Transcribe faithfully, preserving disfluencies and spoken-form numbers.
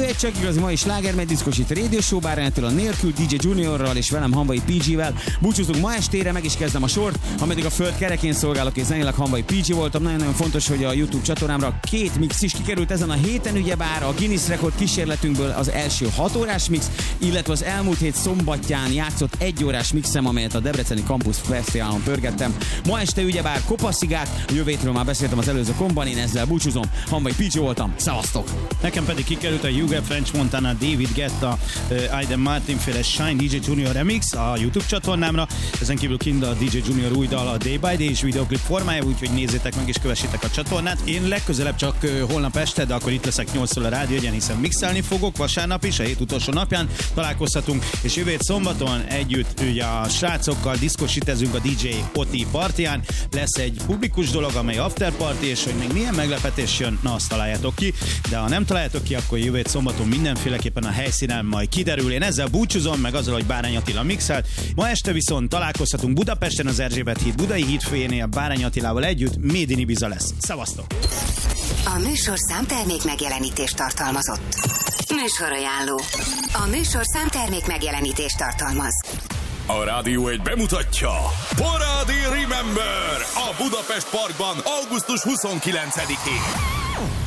egy csak igazi mai sláger, megy diszkosít Radio Show, Bárányától a nélkül, dé dzsé Juniorral és velem Hamvai pé gé-vel. Búcsúzunk ma estére, meg is kezdem a sort, ameddig a föld kerekén szolgálok és zenéleg Hamvai pé gé voltam. Nagyon-nagyon fontos, hogy a YouTube csatornámra két mix is kikerült ezen a héten, ugyebár a Guinness rekord kísérletünkből az első hat órás mix, illetve az elmúlt hét szombatján játszott egy órás mixem, amelyet a Debreceni Campus Fesztiválon pörgettem. Ma este ugyebár Kopaszigát, a jövő hétről már beszéltem az előző komban, én ezzel búcsúzom. Hamvai pé gé voltam, szevasztok! Nekem pedig kikerült a Hugo French Montana, David Guetta, uh, Aiden Martin féle Shine dé dzsé Junior Remix a YouTube csatornámra. Ezen kívül kint a dé dzsé Junior új dal a Day by Day és videoklip formájában, úgyhogy nézzétek meg és kövessétek a csatornát. Én legközelebb csak uh, holnap este, de akkor itt leszek nyolctól a rádió egyen, hiszen mixelni fogok vasárnap is, a hét utolsó napján találkozhatunk, és jövő hét szombaton együtt ugye a srácokkal diszkosítezünk a dé dzsé Oti partján. Lesz egy publikus dolog, amely after party, és hogy még milyen meglepetés jön, na azt találjátok ki, de ha nem találjátok ki, akkor jövő hét szombaton mindenféleképpen a helyszínen majd kiderül. Én ezzel búcsúzom, meg azzal, hogy Bárány Attila mixelt. Ma este viszont találkozhatunk Budapesten az Erzsébet híd Budai hídfőjénél Bárány Attilával együtt. Made in Ibiza lesz. Szevasztok! A műsor számtermék megjelenítést tartalmazott. Műsorajánló. A műsor számtermék megjelenítést tartalmaz. A Rádió egy bemutatja Parádi Remember a Budapest Parkban augusztus huszonkilencedikén.